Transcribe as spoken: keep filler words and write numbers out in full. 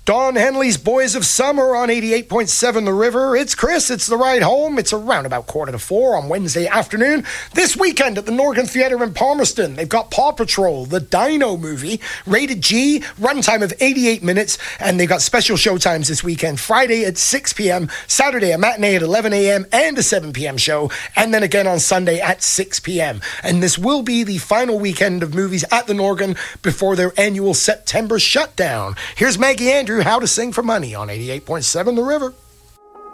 Don Henley's Boys of Summer on eighty-eight point seven The River. It's Chris, it's The Ride Home. It's around about quarter to four on Wednesday afternoon. This weekend at the Norgan Theatre in Palmerston, they've got Paw Patrol, the Dino movie, rated G, runtime of eighty-eight minutes, and they've got special showtimes this weekend. Friday at six p.m., Saturday a matinee at eleven a.m. and a seven p.m. show, and then again on Sunday at six p.m. And this will be the final weekend of movies at the Norgan before their annual September shutdown. Here's Maggie Andrew, How to Sing for Money on eighty-eight point seven The River.